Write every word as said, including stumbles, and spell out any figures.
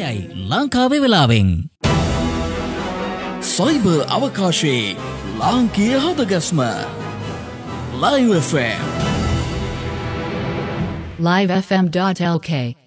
හයයි ලංකාවේ වෙලාවෙන්. සයිබර් අවකාශයේ ලාංකීය හදගස්ම Live F M live f m dot l k